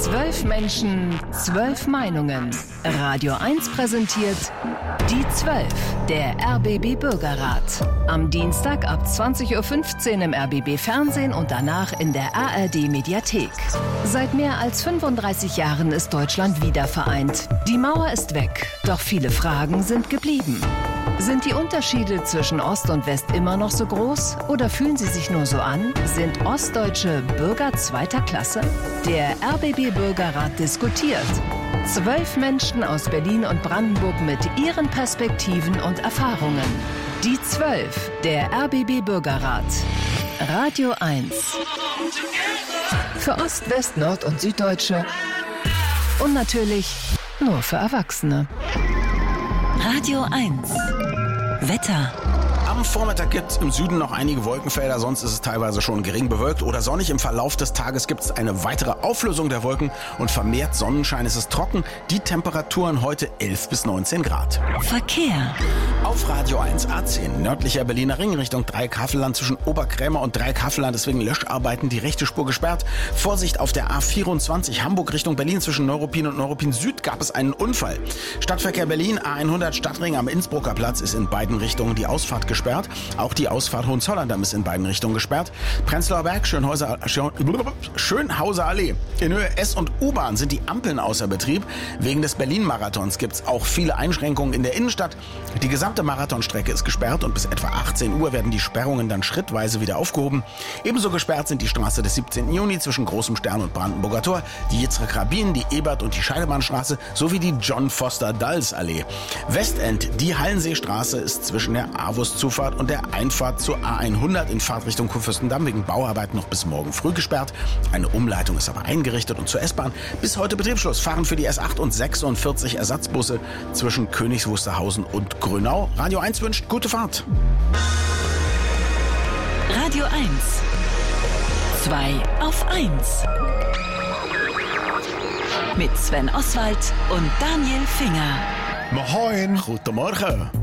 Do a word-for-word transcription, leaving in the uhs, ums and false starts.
Zwölf Menschen, zwölf Meinungen. Radio eins präsentiert Die Zwölf, der R B B Bürgerrat. Am Dienstag ab zwanzig Uhr fünfzehn im R B B Fernsehen und danach in der A R D Mediathek. Seit mehr als fünfunddreißig Jahren ist Deutschland wieder vereint. Die Mauer ist weg, doch viele Fragen sind geblieben. Sind die Unterschiede zwischen Ost und West immer noch so groß oder fühlen sie sich nur so an? Sind Ostdeutsche Bürger zweiter Klasse? Der R B B Bürgerrat diskutiert. Zwölf Menschen aus Berlin und Brandenburg mit ihren Perspektiven und Erfahrungen. Die Zwölf, der R B B Bürgerrat. Radio eins. Für Ost-, West-, Nord- und Süddeutsche. Und natürlich nur für Erwachsene. Radio eins. Wetter. Am Vormittag gibt es im Süden noch einige Wolkenfelder, sonst ist es teilweise schon gering bewölkt oder sonnig. Im Verlauf des Tages gibt es eine weitere Auflösung der Wolken und vermehrt Sonnenschein. Es ist trocken. Die Temperaturen heute elf bis neunzehn Grad. Verkehr. Auf Radio eins A zehn, nördlicher Berliner Ring Richtung Dreieck-Havelland zwischen Oberkrämer und Dreieck-Havelland. Deswegen Löscharbeiten, die rechte Spur gesperrt. Vorsicht auf der A vierundzwanzig Hamburg Richtung Berlin zwischen Neuruppin und Neuruppin Süd gab es einen Unfall. Stadtverkehr Berlin, A hundert Stadtring am Innsbrucker Platz ist in beiden Richtungen die Ausfahrt gesperrt. Auch die Ausfahrt Hohenzollern ist in beiden Richtungen gesperrt. Prenzlauer Berg, Schönhauser, Schönhauser Allee. In Höhe S- und U-Bahn sind die Ampeln außer Betrieb. Wegen des Berlin-Marathons gibt es auch viele Einschränkungen in der Innenstadt. Die gesamte Marathonstrecke ist gesperrt und bis etwa achtzehn Uhr werden die Sperrungen dann schrittweise wieder aufgehoben. Ebenso gesperrt sind die Straße des siebzehnten Juni zwischen Großem Stern und Brandenburger Tor, die Yitzhak Rabin, die Ebert- und die Scheidebahnstraße sowie die John Foster Dulles Allee. Westend, die Hallenseestraße ist zwischen der Avus-Zufahrt und der Einfahrt zur A hundert in Fahrtrichtung Kurfürstendamm wegen Bauarbeit noch bis morgen früh gesperrt. Eine Umleitung ist aber eingerichtet und zur S-Bahn bis heute Betriebsschluss. Fahren für die S acht und sechsundvierzig Ersatzbusse zwischen Königs Wusterhausen und Grünau. Radio eins wünscht gute Fahrt. Radio eins. Zwei auf eins. Mit Sven Oswald und Daniel Finger. Moin. Guten Morgen.